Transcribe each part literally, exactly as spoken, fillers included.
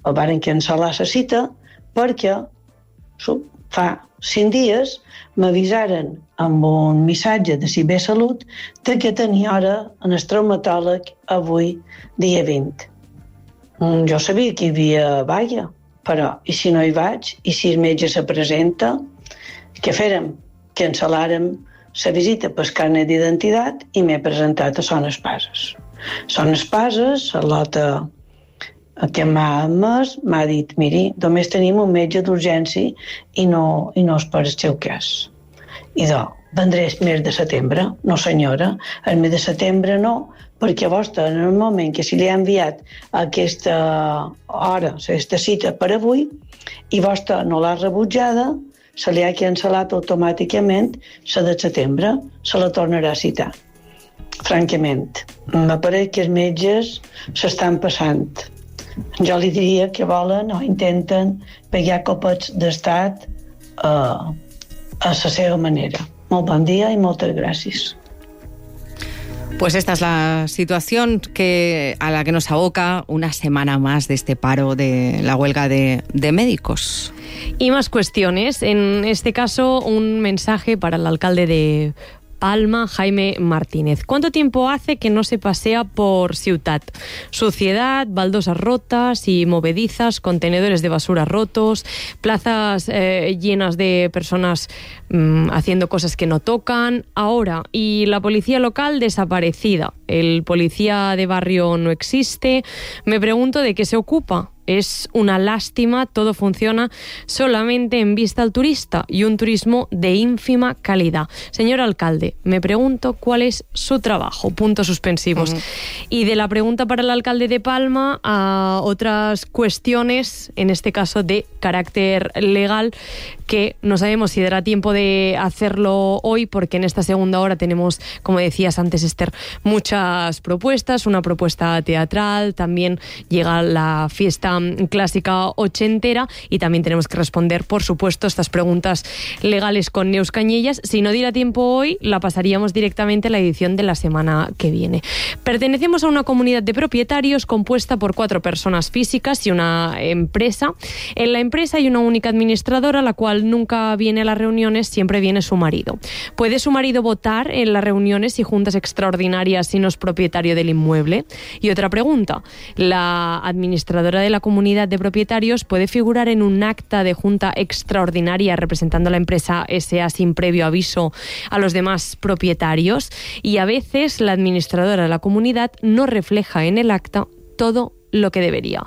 el varen cancel·lar la cita perquè fa cinc dies m'avisaren amb un missatge de Cibersalut de que tenia hora en el traumatòleg avui, dia vint. Jo sabia que hi havia vaga, però i si no hi vaig? I si el metge se presenta? Què fèrem? Cancel·làrem la visita per carnet d'identitat i m'he presentat a Son Espases. Son Espases, a l'altre que m'ha admès, m'ha dit, miri, només tenim un metge d'urgència i no, i no és per el seu cas. I do, vendré el mes de setembre? No, senyora, el mes de setembre no, perquè vostè, en el moment que se li ha enviat aquesta hora, aquesta cita per avui, i vostè no l'ha rebutjada, se li ha cancel·lat automàticament la de setembre, se la tornarà a citar. Francament, m'apareix que els metges s'estan passant. Jo li diria que volen o intenten pegar copets d'estat eh, a la seva manera. Molt bon dia i moltes gràcies. Pues esta es la situación que, a la que nos aboca una semana más de este paro de la huelga de, de médicos. Y más cuestiones. En este caso, un mensaje para el alcalde de Palma, Jaime Martínez. ¿Cuánto tiempo hace que no se pasea por Ciutat? Suciedad, baldosas rotas y movedizas, contenedores de basura rotos, plazas eh, llenas de personas mmm, haciendo cosas que no tocan. Ahora, y la policía local desaparecida. El policía de barrio no existe. Me pregunto de qué se ocupa. Es una lástima, todo funciona solamente en vista al turista y un turismo de ínfima calidad. Señor alcalde, me pregunto cuál es su trabajo, puntos suspensivos. Uh-huh. Y de la pregunta para el alcalde de Palma a otras cuestiones, en este caso de carácter legal, que no sabemos si dará tiempo de hacerlo hoy, porque en esta segunda hora tenemos, como decías antes, Esther, muchas propuestas, una propuesta teatral, también llega la fiesta clásica ochentera y también tenemos que responder, por supuesto, estas preguntas legales con Neus Cañellas. Si no diera tiempo hoy, la pasaríamos directamente a la edición de la semana que viene. Pertenecemos a una comunidad de propietarios compuesta por cuatro personas físicas y una empresa. En la empresa hay una única administradora, la cual nunca viene a las reuniones, siempre viene su marido. ¿Puede su marido votar en las reuniones y juntas extraordinarias si no es propietario del inmueble? Y otra pregunta, ¿la administradora de la comunidad de propietarios puede figurar en un acta de junta extraordinaria representando a la empresa ese a sin previo aviso a los demás propietarios? Y a veces la administradora de la comunidad no refleja en el acta todo lo que debería.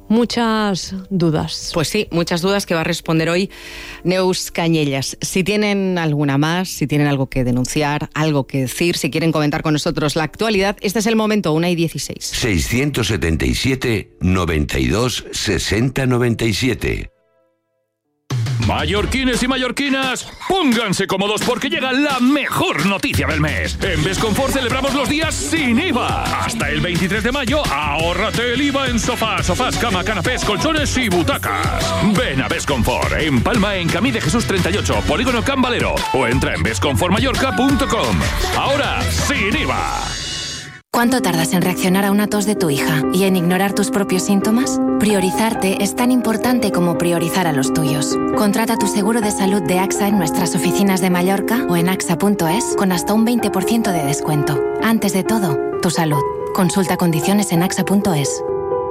Muchas dudas. Pues sí, muchas dudas que va a responder hoy Neus Cañellas. Si tienen alguna más, si tienen algo que denunciar, algo que decir, si quieren comentar con nosotros la actualidad, este es el momento, una y dieciséis. seiscientos setenta y siete, noventa y dos, sesenta, noventa y siete. Mallorquines y mallorquinas, pónganse cómodos porque llega la mejor noticia del mes. En Besconfort celebramos los días sin I V A. Hasta el veintitrés de mayo, ahórrate el I V A en sofás, sofás, cama, canapés, colchones y butacas. Ven a Besconfort, en Palma, en Camí de Jesús treinta y ocho, Polígono Can Valero, o entra en besconfort mallorca punto com. Ahora, sin I V A. ¿Cuánto tardas en reaccionar a una tos de tu hija y en ignorar tus propios síntomas? Priorizarte es tan importante como priorizar a los tuyos. Contrata tu seguro de salud de AXA en nuestras oficinas de Mallorca o en axa punto es con hasta un veinte por ciento de descuento. Antes de todo, tu salud. Consulta condiciones en axa punto es.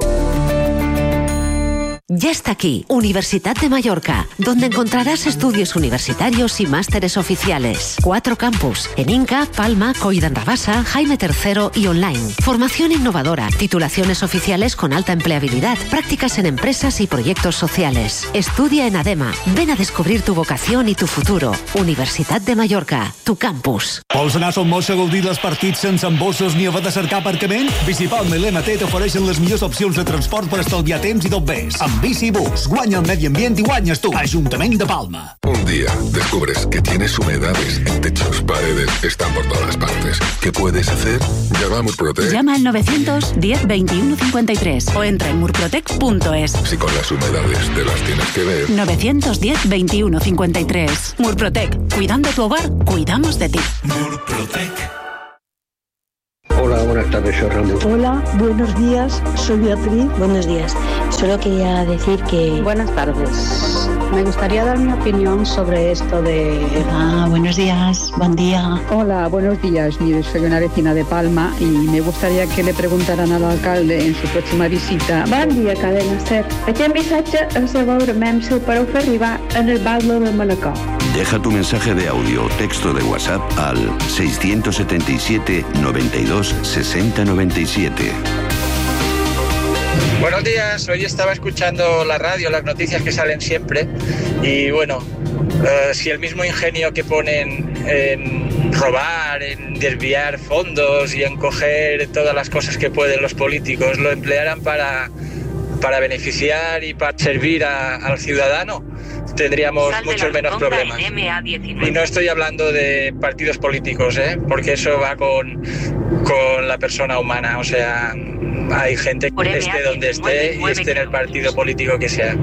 Ya está aquí, Universitat de Mallorca, donde encontrarás estudios universitarios y másteres oficiales. Cuatro campus, en Inca, Palma, Coll d'En Jaime tercero y online. Formación innovadora, titulaciones oficiales con alta empleabilidad, prácticas en empresas y proyectos sociales. Estudia en ADEMA. Ven a descobrir tu vocación y tu futuro. Universitat de Mallorca, tu campus. Vols anar a Son Moix a gaudir dels partits sense embossos ni haver de cercar aparcament? Bicipalma i l'M T t'ofereixen les millors opcions de transport per estalviar temps i tot més. Amb Bicibus, guanya el medi ambient y guanyas tú. Ayuntamiento de Palma. Un día descubres que tienes humedades en techos, paredes, están por todas partes. ¿Qué puedes hacer? Llama a Murprotec. Llama al novecientos diez veintiuno cincuenta y tres o entra en murprotec punto es. Si con las humedades te las tienes que ver. novecientos diez veintiuno cincuenta y tres. Murprotec. Cuidando tu hogar, cuidamos de ti. Murprotec. Hola, buenas tardes, soy Ramón. Hola, buenos días, soy Beatriz. Buenos días. Solo quería decir que... Buenas tardes. Me gustaría dar mi opinión sobre esto de... Ah, buenos días, buen día. Hola, buenos días. Mire, soy una vecina de Palma y me gustaría que le preguntaran al alcalde en su próxima visita. Bon dia, Cadena Ser. Aquest missatge es de veure Memsil per fer arribar en el Baldo de Manacor. Deja tu mensaje de audio o texto de WhatsApp al seiscientos setenta y siete, noventa y dos, sesenta, noventa y siete. Buenos días, hoy estaba escuchando la radio, las noticias que salen siempre y bueno, eh, si el mismo ingenio que ponen en robar, en desviar fondos y en coger todas las cosas que pueden los políticos lo emplearan para, para beneficiar y para servir a, al ciudadano, tendríamos muchos menos problemas. Y no estoy hablando de partidos políticos, ¿eh? Porque eso va con, con la persona humana, o sea, hay gente que esté donde esté y esté en el partido político que sea.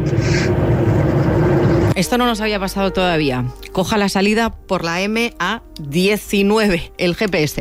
Esto no nos había pasado todavía. Coja la salida por la M A diecinueve, el G P S.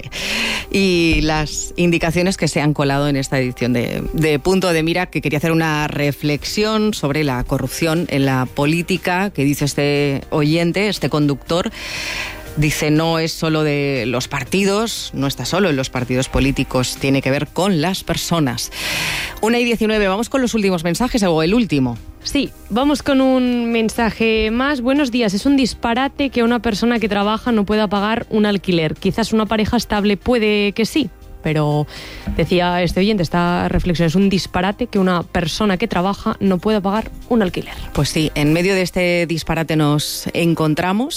Y las indicaciones que se han colado en esta edición de, de Punto de Mira, que quería hacer una reflexión sobre la corrupción en la política, que dice este oyente, este conductor. Dice, no es solo de los partidos, no está solo en los partidos políticos, tiene que ver con las personas. Una y diecinueve, vamos con los últimos mensajes, o el último. Sí, vamos con un mensaje más. Buenos días, es un disparate que una persona que trabaja no pueda pagar un alquiler. Quizás una pareja estable puede que sí, pero decía este oyente, esta reflexión, es un disparate que una persona que trabaja no pueda pagar un alquiler. Pues sí, en medio de este disparate nos encontramos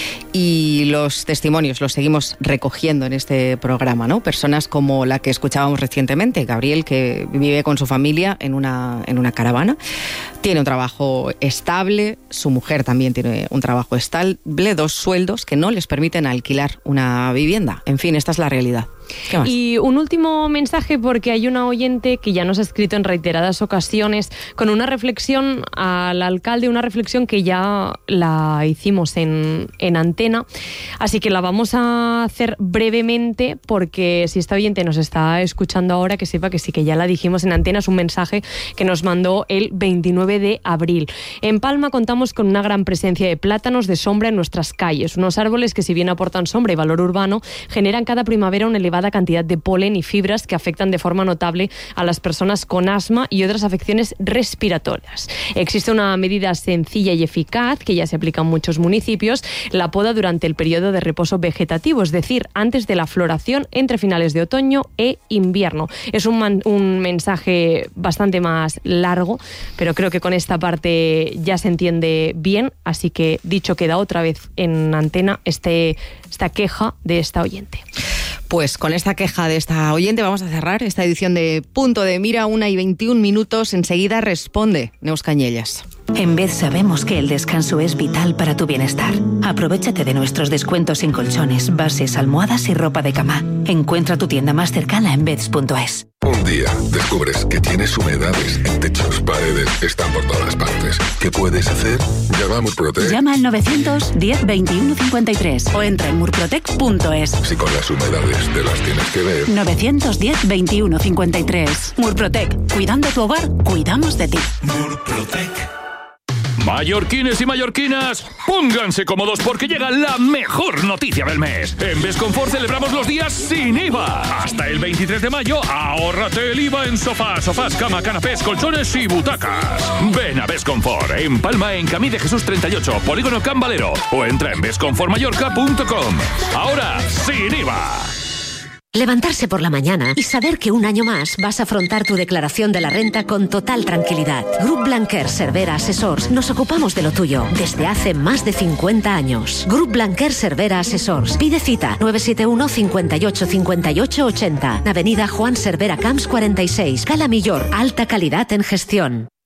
y los testimonios los seguimos recogiendo en este programa, ¿no? Personas como la que escuchábamos recientemente, Gabriel, que vive con su familia en una, en una caravana, tiene un trabajo estable, su mujer también tiene un trabajo estable, dos sueldos que no les permiten alquilar una vivienda. En fin, esta es la realidad. ¿Qué más? Y un último mensaje, porque hay una oyente que ya nos ha escrito en reiteradas ocasiones con una reflexión al alcalde, una reflexión que ya la hicimos en, en antena, así que la vamos a hacer brevemente, porque si esta oyente nos está escuchando ahora, que sepa que sí, que ya la dijimos en antena. Es un mensaje que nos mandó el veintinueve de abril. En Palma contamos con una gran presencia de plátanos de sombra en nuestras calles, unos árboles que, si bien aportan sombra y valor urbano, generan cada primavera una elevada cantidad de polen y fibras que afectan de forma notable a las personas con asma y otras afecciones respiratorias. Existe una medida sencilla y eficaz que ya se aplica en muchos municipios, la poda durante el periodo de reposo vegetativo, es decir, antes de la floración entre finales de otoño e invierno. Es un, man, un mensaje bastante más largo, pero creo que con esta parte ya se entiende bien, así que dicho queda otra vez en antena este, esta queja de esta oyente. Pues con esta queja de esta oyente vamos a cerrar esta edición de Punto de Mira, una y veintiún minutos. Enseguida responde Neus Cañellas. En Bed sabemos que el descanso es vital para tu bienestar. Aprovechate de nuestros descuentos en colchones, bases, almohadas y ropa de cama. Encuentra tu tienda más cercana en beds punto es. Un día descubres que tienes humedades en techos, paredes, están por todas partes. ¿Qué puedes hacer? Llama a Murprotec. Llama al novecientos diez veintiuno cincuenta y tres o entra en murprotec punto es. Si con las humedades te las tienes que ver. novecientos diez veintiuno cincuenta y tres. Murprotec. Cuidando tu hogar, cuidamos de ti. Murprotec. Mallorquines y mallorquinas, pónganse cómodos porque llega la mejor noticia del mes. En Besconfort celebramos los días sin I V A. Hasta el veintitrés de mayo, ahórrate el I V A en sofás, sofás, cama, canapés, colchones y butacas. Ven a Besconfort, en Palma, en Camí de Jesús treinta y ocho, Polígono Can Valero, o entra en besconfort mallorca punto com. Ahora, sin I V A. Levantarse por la mañana y saber que un año más vas a afrontar tu declaración de la renta con total tranquilidad. Grup Blanquer Cervera Assessors nos ocupamos de lo tuyo desde hace más de cincuenta años. Grup Blanquer Cervera Assessors. Pide cita nueve siete uno, cinco ocho, cinco ocho, ocho cero. Avenida Juan Cervera Camps cuarenta y seis, Cala Millor. Alta calidad en gestión.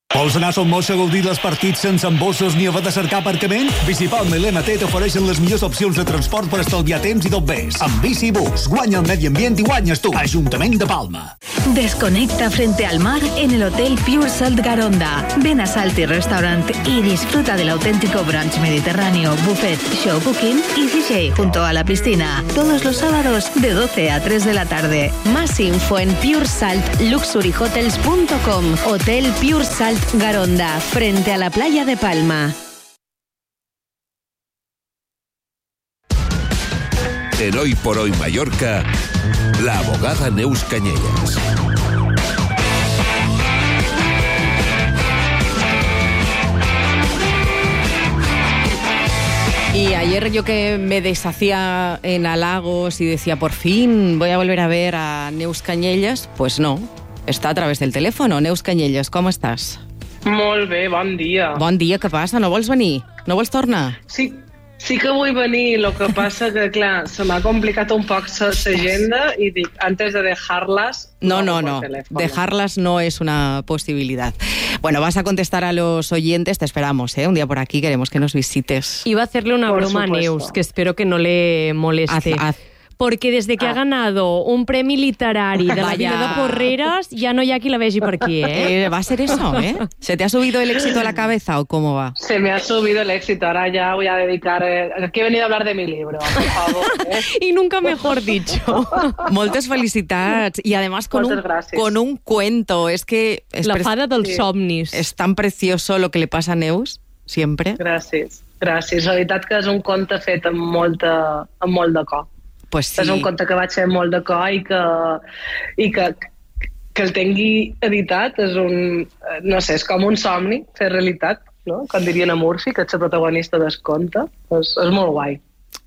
Vols anar a Son Moix a gaudir dels partits sense embossos ni haver de cercar aparcament? Bici Palma i l'M T t'ofereixen les millors opcions de transport per estalviar temps i tot ves. Amb Bici Bus, guanya el medi ambient i guanyes tu. Ajuntament de Palma. Desconecta frente al mar en el Hotel Pure Salt Garonda. Ven a Salty Restaurant y disfruta del auténtico brunch mediterráneo, buffet, show cooking y D J junto a la piscina. Todos los sábados de doce a tres de la tarde. Más info en pure salt luxury hotels punto com. Hotel Pure Salt Garonda, frente a la playa de Palma. En Hoy por Hoy Mallorca, la abogada Neus Cañellas. Y ayer yo que me deshacía en halagos y decía, por fin voy a volver a ver a Neus Cañellas, pues no, está a través del teléfono. Neus Cañellas, com estàs? Molt bé, bon dia. Bon dia, què passa? No vols venir? No vols tornar? Sí, sí que vull venir, lo que passa que, clar, se m'ha complicat un poc l'agenda i dic, antes de dejarlas... No, no, no, dejarlas no es una posibilidad. Bueno, vas a contestar a los oyentes, te esperamos, ¿eh? Un día por aquí, queremos que nos visites. Iba a hacerle una Por broma a supuesto. Neus, que espero que no le moleste. Haz, haz. Porque desde que Ah. ha ganado un premi literari de la Vaya. vida de Porreras, ya no hi ha qui la vegi per aquí, ¿eh? Eh, va a ser eso, ¿eh? ¿Se te ha subido el éxito a la cabeza o cómo va? Se me ha subido el éxito, ahora ya voy a dedicar... Eh, aquí he venido a hablar de mi libro, por favor. ¿eh? Y nunca mejor dicho. Moltes felicitats. Y además con un, Moltes gràcies. con un cuento. Es que... Es La pre- fada dels Sí. somnis. Es tan precioso lo que le pasa a Neus, siempre. Gràcies, gràcies. La veritat que és un conte fet amb, molta, amb molt de cor. Pues sí. És un conte que vaig fer amb molt de cor i que, i que, que el tingui editat és un... No sé, és com un somni fer realitat, no? Com dirien a Murphy, que ets el protagonista del conte. És, és molt guai.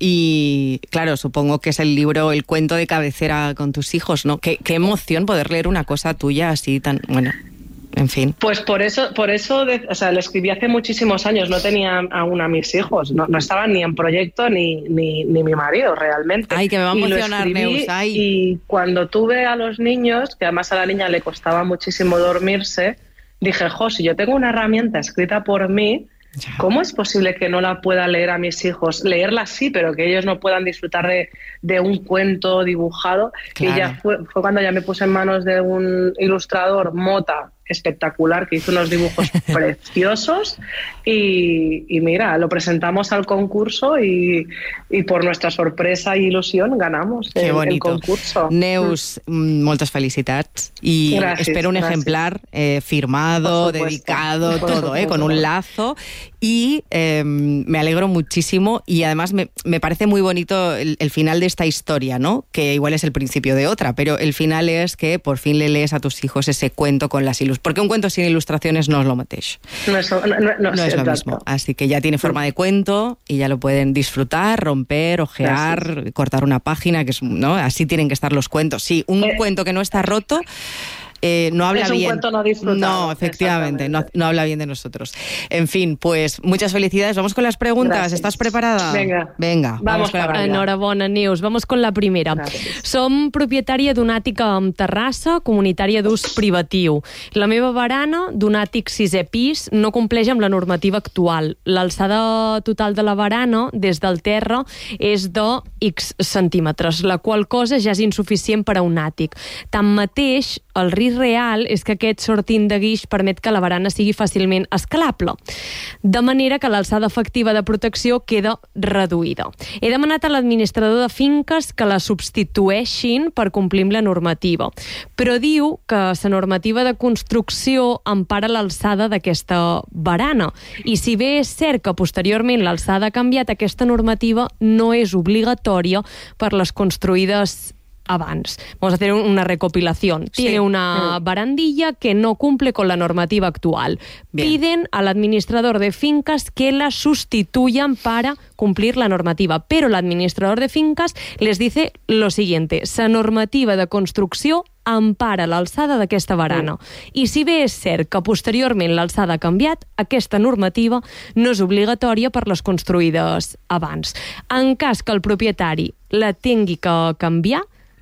Y claro, supongo que es el libro, el cuento de cabecera con tus hijos, ¿no? Qué, qué emoción poder leer una cosa tuya así tan... Bueno, en fin. Pues por eso, por eso de, o sea, lo escribí hace muchísimos años, no tenía aún a mis hijos, no, no estaban ni en proyecto ni, ni, ni mi marido realmente. Ay, que me va a Y lo emocionar, escribí, Neus, ay. Y cuando tuve a los niños, que además a la niña le costaba muchísimo dormirse, dije, jo, si yo tengo una herramienta escrita por mí, ¿cómo es posible que no la pueda leer a mis hijos? Leerla sí, pero que ellos no puedan disfrutar de, de un cuento dibujado. Claro. Y ya fue, fue cuando ya me puse en manos de un ilustrador, Mota, espectacular, que hizo unos dibujos preciosos y, y mira, lo presentamos al concurso y, y por nuestra sorpresa y ilusión ganamos Qué el, bonito. el concurso. Neus, mm, moltes felicitats y Gracias, espero un gracias. ejemplar eh, firmado, Por supuesto, dedicado, por todo, eh, con un supuesto. lazo y eh, me alegro muchísimo y además me, me parece muy bonito el, el final de esta historia, ¿no? Que igual es el principio de otra, pero el final es que por fin le lees a tus hijos ese cuento con las ilustraciones, porque un cuento sin ilustraciones no es lo mateix. No es, no, no, no, No sí, es lo exacto. mismo. Así que ya tiene forma de cuento y ya lo pueden disfrutar, romper, ojear, cortar una página, que es, ¿no? Así tienen que estar los cuentos. Sí, un Eh, cuento que no está roto eh, no habla es un bien. cuento no disfrutado. No, efectivamente, no, no habla bien de nosotros. En fin, pues muchas felicidades. Vamos con las preguntas. Gracias. ¿Estás preparada? Venga. Venga, vamos, Vamos con la para allá. primera. Enhorabona, Neus. Vamos con la primera. Gràcies. Som propietària d'un àtic amb terrassa, comunitària d'ús privatiu. La meva barana, d'un àtic sisè pis, no compleix amb la normativa actual. L'alçada total de la barana, des del terra, és de X centímetres, la qual cosa ja és insuficient per a un àtic. Tanmateix, el risc real és que aquest sortint de guix permet que la barana sigui fàcilment escalable, de manera que l'alçada efectiva de protecció queda reduïda. He demanat a l'administrador de finques que la substitueixin per complir amb la normativa, però diu que la normativa de construcció empara l'alçada d'aquesta barana, i si bé és cert que posteriorment l'alçada ha canviat, aquesta normativa no és obligatòria per les construïdes abans. Vamos a hacer una recopilación. Sí. Tiene una barandilla que no cumple con la normativa actual. Bien. Piden al administrador de fincas que la sustituyan para cumplir la normativa, pero el administrador de fincas les dice lo siguiente: la normativa de construcció empara l'alçada d'aquesta barana. I si bé és cert que posteriorment l'alçada ha canviat, aquesta normativa no és obligatòria per les construïdes abans. En cas que el propietari la tingui que canviar,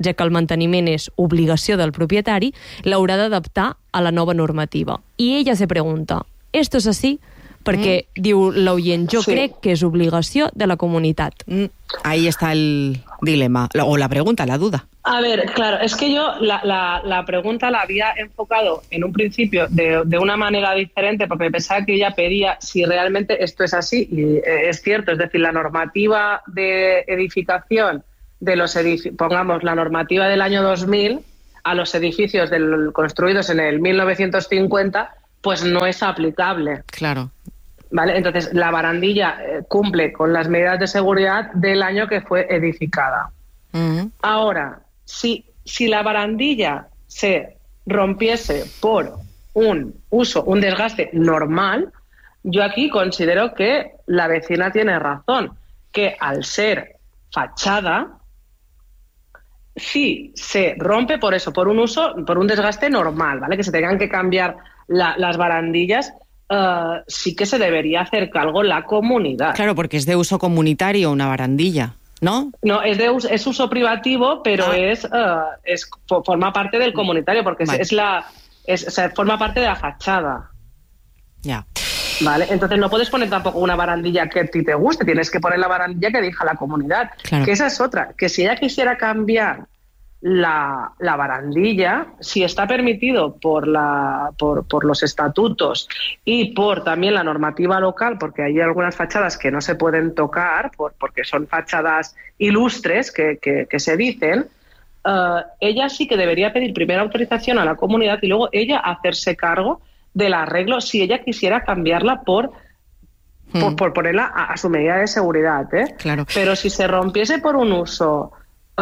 ja que el manteniment és obligació del propietari, l'haurà d'adaptar a la nova normativa. I ella se pregunta, ¿esto es así? Perquè, mm. diu l'oient, jo sí. crec que és obligació de la comunitat. Mm. Ahí está el dilema, o la pregunta, la duda. A ver, claro, es que yo la, la, la pregunta la había enfocado en un principio de, de una manera diferente, porque pensaba que ella pedía si realmente esto es así, y es cierto, es decir, la normativa de edificación de los edificios, pongamos la normativa del año dos mil, a los edificios del, construidos en el mil novecientos cincuenta, pues no es aplicable. Claro. ¿Vale? Entonces, la barandilla eh, cumple con las medidas de seguridad del año que fue edificada. Uh-huh. Ahora, si, si la barandilla se rompiese por un uso, un desgaste normal, yo aquí considero que la vecina tiene razón, que al ser fachada, si se rompe por eso, por un uso, por un desgaste normal, ¿vale? Que se tengan que cambiar la, las barandillas, Uh, sí que se debería hacer cargo la comunidad. Claro, porque es de uso comunitario una barandilla, ¿no? No, es de uso, es uso privativo, pero ah. es, uh, es forma parte del comunitario, porque vale. es, es la es, o sea, forma parte de la fachada. Ya. Vale, entonces no puedes poner tampoco una barandilla que a ti te guste, tienes que poner la barandilla que deja la comunidad. Claro. Que esa es otra, que si ella quisiera cambiar La, la barandilla, si está permitido por, la, por, por los estatutos y por también la normativa local, porque hay algunas fachadas que no se pueden tocar por, porque son fachadas ilustres que, que, que se dicen, uh, ella sí que debería pedir primero autorización a la comunidad y luego ella hacerse cargo del arreglo si ella quisiera cambiarla por, hmm. por, por ponerla a, a su medida de seguridad, ¿eh? Claro. Pero si se rompiese por un uso...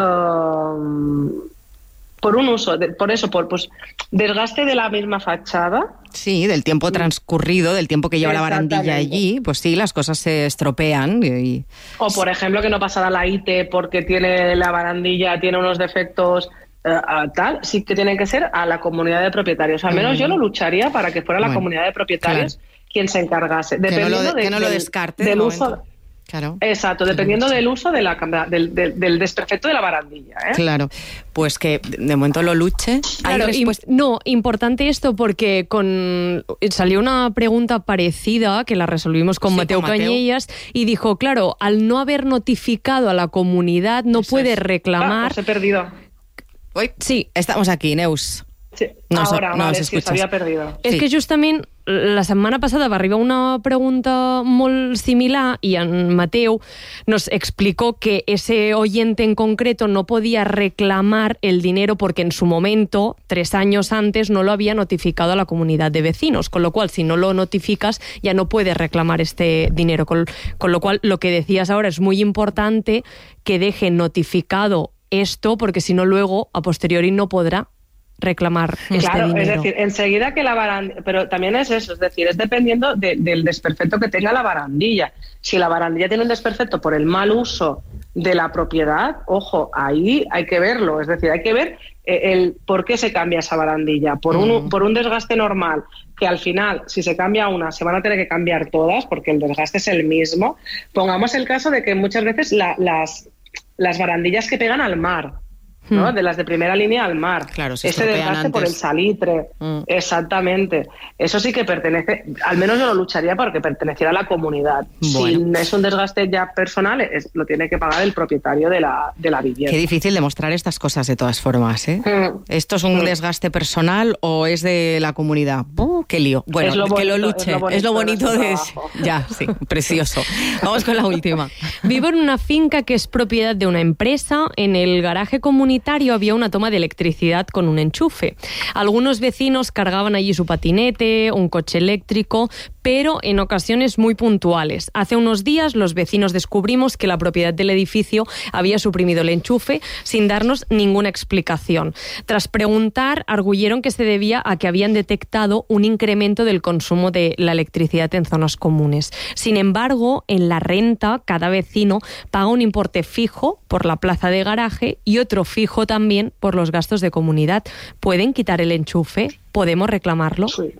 Um, por un uso, de, por eso, por pues desgaste de la misma fachada. Sí, del tiempo transcurrido, del tiempo que lleva la barandilla allí, pues sí, las cosas se estropean. Y... O, por ejemplo, que no pasará la I T E porque tiene la barandilla, tiene unos defectos uh, tal, sí que tienen que ser a la comunidad de propietarios. Al menos mm. yo lo lucharía para que fuera la bueno, comunidad de propietarios claro. quien se encargase. Dependiendo que no lo, de, de, que no lo del, descarte del de uso... Claro. Exacto, dependiendo del uso de la, del, del, del desperfecto de la barandilla, ¿eh? Claro, pues que de momento lo luche. Claro, respuesta... No, importante esto porque con salió una pregunta parecida que la resolvimos con sí, Mateo, con Mateo Cañellas y dijo, claro, al no haber notificado a la comunidad no Eso puede es. reclamar... Ah, os he perdido. Uy, sí, estamos aquí, Neus. Sí, nos, ahora, nos vale, si s'havia perdido. És sí. que justament la setmana passada va arribar una pregunta molt similar y en Mateo nos explicó que ese oyente en concreto no podía reclamar el dinero porque en su momento, tres años antes, no lo había notificado a la comunidad de vecinos, con lo cual si no lo notificas ya no puedes reclamar este dinero, con, con lo cual lo que decías ahora es muy importante que deje notificado esto porque si no luego a posteriori no podrá reclamar este claro, dinero. Es decir, enseguida que la barandilla, pero también es eso, es decir, es dependiendo de, del desperfecto que tenga la barandilla. Si la barandilla tiene un desperfecto por el mal uso de la propiedad, ojo, ahí hay que verlo, es decir, hay que ver eh, el por qué se cambia esa barandilla, por mm. un por un desgaste normal, que al final, si se cambia una, se van a tener que cambiar todas, porque el desgaste es el mismo. Pongamos el caso de que muchas veces la, las, las barandillas que pegan al mar, ¿no? De las de primera línea al mar. Claro, se ese desgaste antes. por el salitre. Mm. Exactamente. Eso sí que pertenece, al menos yo lo lucharía porque perteneciera a la comunidad. Bueno. Si es un desgaste ya personal, es, lo tiene que pagar el propietario de la, de la vivienda. Qué difícil demostrar estas cosas de todas formas, ¿eh? Mm. ¿Esto es un mm. desgaste personal o es de la comunidad? ¡Oh, qué lío! Bueno, lo que bonito, lo luche. Es lo bonito, es lo bonito de... de ya, sí, precioso. Vamos con la última. Vivo en una finca que es propiedad de una empresa. En el garaje comunitario había una toma de electricidad con un enchufe. Algunos vecinos cargaban allí su patinete, un coche eléctrico, pero en ocasiones muy puntuales. Hace unos días los vecinos descubrimos que la propiedad del edificio había suprimido el enchufe sin darnos ninguna explicación. Tras preguntar, arguyeron que se debía a que habían detectado un incremento del consumo de la electricidad en zonas comunes. Sin embargo, en la renta, cada vecino paga un importe fijo por la plaza de garaje y otro fijo también por los gastos de comunidad. ¿Pueden quitar el enchufe? ¿Podemos reclamarlo? Sí,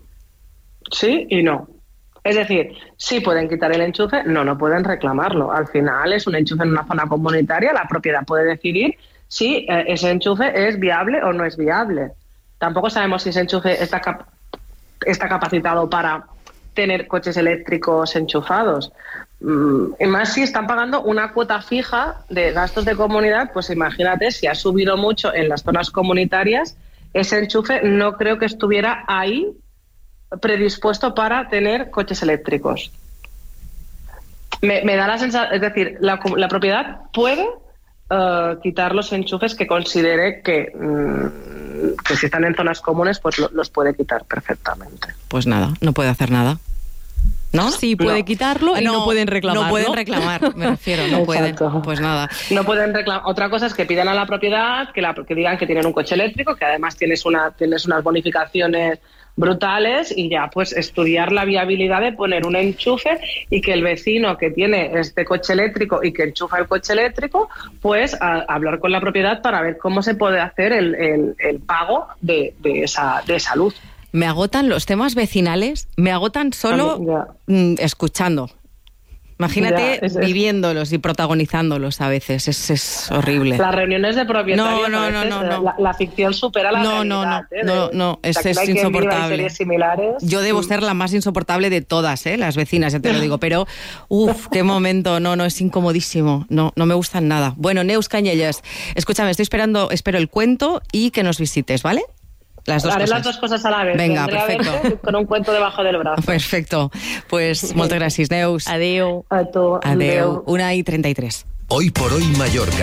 sí y no. Es decir, sí pueden quitar el enchufe, no, no pueden reclamarlo. Al final es un enchufe en una zona comunitaria, la propiedad puede decidir si eh, ese enchufe es viable o no es viable. Tampoco sabemos si ese enchufe está, cap- está capacitado para tener coches eléctricos enchufados. Mm, y más si están pagando una cuota fija de gastos de comunidad, pues imagínate, si ha subido mucho en las zonas comunitarias, ese enchufe no creo que estuviera ahí predispuesto para tener coches eléctricos. Me, me da la sensación, es decir, la, la propiedad puede uh, quitar los enchufes que considere que, mm, que si están en zonas comunes, pues lo, los puede quitar perfectamente. Pues nada, no puede hacer nada. ¿No? Sí, puede no. quitarlo y no, no pueden reclamar. No pueden ¿no? reclamar, me refiero, no pueden. Pues nada. No pueden reclamar. Otra cosa es que pidan a la propiedad que, la, que digan que tienen un coche eléctrico, que además tienes, una, tienes unas bonificaciones brutales, y ya pues estudiar la viabilidad de poner un enchufe y que el vecino que tiene este coche eléctrico y que enchufa el coche eléctrico, pues a, a hablar con la propiedad para ver cómo se puede hacer el, el, el pago de, de, esa, de esa luz. Me agotan los temas vecinales, me agotan solo mm, escuchando. Imagínate ya, es, viviéndolos y protagonizándolos a veces, es, es horrible. Las reuniones de propietarios, no, no, a veces, no, no, no. La, la ficción supera la no, realidad. No, no, ¿eh? no, no, no, es, es insoportable. Yo debo ser la más insoportable de todas, ¿eh? Las vecinas, ya te lo digo, pero uff, qué momento, no, no, es incomodísimo, no, no me gustan nada. Bueno, Neus Cañellas, escúchame, estoy esperando, espero el cuento y que nos visites, ¿vale? Las dos Haré cosas. las dos cosas a la vez. Venga, Vendré perfecto. A verte con un cuento debajo del brazo. Perfecto. Pues moltes gràcies, Neus. Adéu. A tu. Adéu. Una i trenta-tres. Hoy por hoy Mallorca.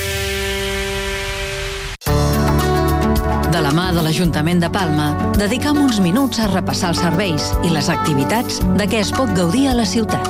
De la mà de l'Ajuntament de Palma, dedicam uns minuts a repassar els serveis i les activitats de què es pot gaudir a la ciutat.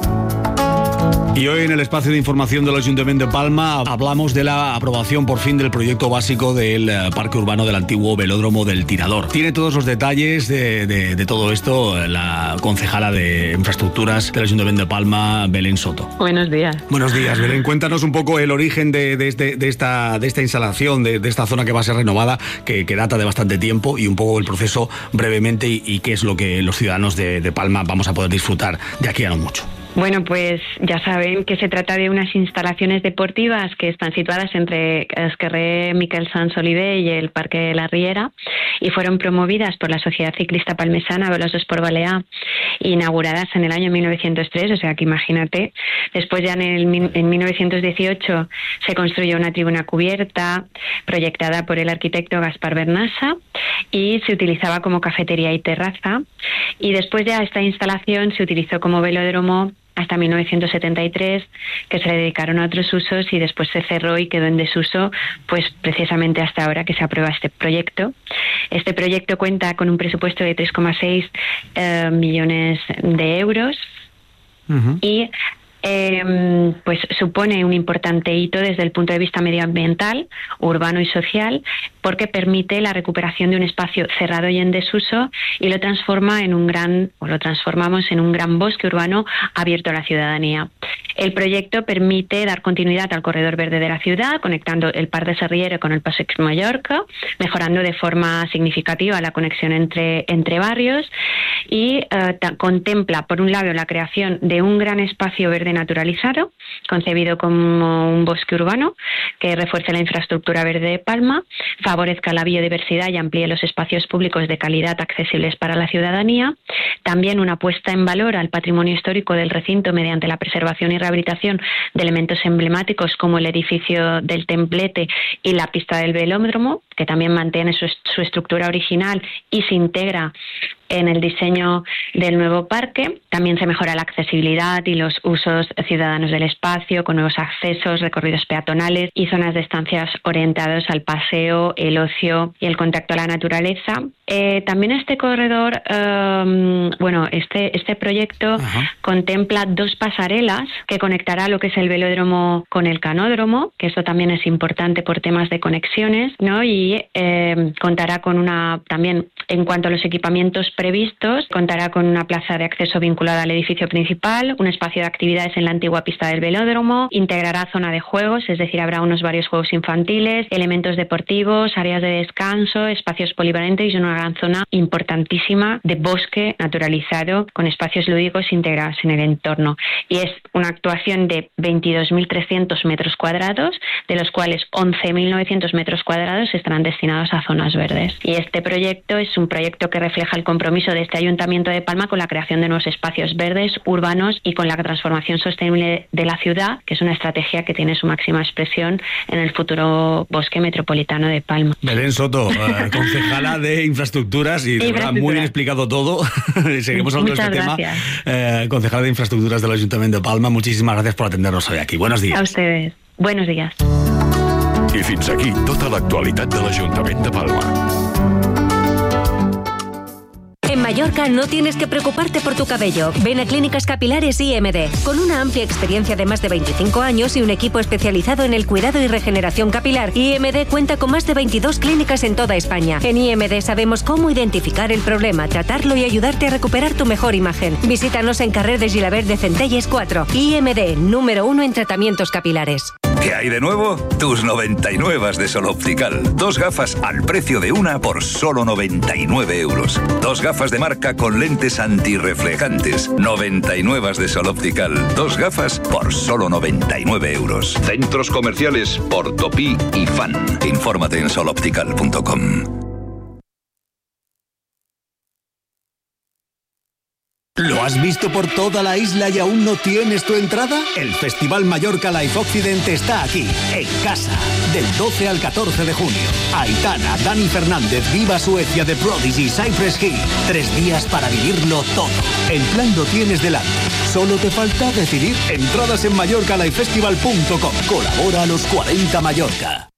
Y hoy en el espacio de información del Ayuntamiento de Palma hablamos de la aprobación por fin del proyecto básico del uh, parque urbano del antiguo velódromo del Tirador. Tiene todos los detalles de, de, de todo esto la concejala de infraestructuras del Ayuntamiento de Palma, Belén Soto. Buenos días. Buenos días, Belén. Cuéntanos un poco el origen de, de, este, de, esta, de esta instalación, de, de esta zona que va a ser renovada, que, que data de bastante tiempo, y un poco el proceso brevemente y, y qué es lo que los ciudadanos de, de Palma vamos a poder disfrutar de aquí a no mucho. Bueno, pues ya saben que se trata de unas instalaciones deportivas que están situadas entre el carrer Miquel Sans Oliver y el Parque de la Riera, y fueron promovidas por la Sociedad Ciclista Palmesana Veloz Sport Balear, inauguradas en el año mil novecientos tres, o sea que imagínate. Después ya en, el, en mil novecientos dieciocho se construyó una tribuna cubierta proyectada por el arquitecto Gaspar Bernasa y se utilizaba como cafetería y terraza, y después ya esta instalación se utilizó como velódromo hasta mil novecientos setenta y tres, que se le dedicaron a otros usos, y después se cerró y quedó en desuso, pues precisamente hasta ahora que se aprueba este proyecto. Este proyecto cuenta con un presupuesto de tres coma seis eh, millones de euros uh-huh. y Eh, pues supone un importante hito desde el punto de vista medioambiental, urbano y social, porque permite la recuperación de un espacio cerrado y en desuso y lo transforma en un gran, o lo transformamos en un gran bosque urbano abierto a la ciudadanía. El proyecto permite dar continuidad al corredor verde de la ciudad, conectando el Parc de Serriere con el Passeig Mallorca, mejorando de forma significativa la conexión entre, entre barrios, y eh, ta- contempla, por un lado, la creación de un gran espacio verde naturalizado, concebido como un bosque urbano, que refuerce la infraestructura verde de Palma, favorezca la biodiversidad y amplíe los espacios públicos de calidad accesibles para la ciudadanía. También una puesta en valor al patrimonio histórico del recinto mediante la preservación y rehabilitación de elementos emblemáticos como el edificio del Templete y la pista del velódromo, que también mantiene su, su estructura original y se integra en el diseño del nuevo parque. También se mejora la accesibilidad y los usos ciudadanos del espacio, con nuevos accesos, recorridos peatonales y zonas de estancias orientados al paseo, el ocio y el contacto a la naturaleza. Eh, también este corredor, eh, bueno, este, este proyecto Ajá. contempla dos pasarelas que conectará lo que es el velódromo con el canódromo, que esto también es importante por temas de conexiones, ¿no? Y y eh, contará con una, también en cuanto a los equipamientos previstos, contará con una plaza de acceso vinculada al edificio principal, un espacio de actividades en la antigua pista del velódromo, integrará zona de juegos, es decir, habrá unos varios juegos infantiles, elementos deportivos, áreas de descanso, espacios polivalentes y una gran zona importantísima de bosque naturalizado con espacios lúdicos integrados en el entorno. Y es una actuación de veintidós mil trescientos metros cuadrados, de los cuales once mil novecientos metros cuadrados estarán destinados a zonas verdes. Y este proyecto es un proyecto que refleja el compromiso de este Ayuntamiento de Palma con la creación de nuevos espacios verdes, urbanos y con la transformación sostenible de la ciudad, que es una estrategia que tiene su máxima expresión en el futuro bosque metropolitano de Palma. Belén Soto, uh, concejala de Infraestructuras, y de verdad muy bien explicado todo. Seguimos hablando de este gracias. tema. Uh, concejala de Infraestructuras del Ayuntamiento de Palma, muchísimas gracias por atendernos hoy aquí. Buenos días. A ustedes. Buenos días. I fins aquí tota l'actualitat de l'Ajuntament de Palma. En Mallorca no tienes que preocuparte por tu cabello. Ven a Clínicas Capilares I M D. Con una amplia experiencia de más de veinticinco años y un equipo especializado en el cuidado y regeneración capilar, I M D cuenta con más de veintidós clínicas en toda España. En I M D sabemos cómo identificar el problema, tratarlo y ayudarte a recuperar tu mejor imagen. Visítanos en Carrer de Gilabert de Centelles cuatro. I M D, número uno en tratamientos capilares. ¿Qué hay de nuevo? Tus noventa y nueve de Sol Optical. Dos gafas al precio de una por solo noventa y nueve euros. Dos gafas de marca con lentes antirreflejantes. noventa y nueve de Sol Optical. Dos gafas por solo noventa y nueve euros. Centros comerciales Portopí y Fan. Infórmate en sol optical punto com. ¿Lo has visto por toda la isla y aún no tienes tu entrada? El Festival Mallorca Life Occident está aquí, en casa, del doce al catorce de junio. Aitana, Dani Fernández, Viva Suecia, The Prodigy, Cypress Hill. Tres días para vivirlo todo. El plan lo tienes delante. Solo te falta decidir. Entradas en mallorca life festival punto com. Colabora a los cuarenta Mallorca.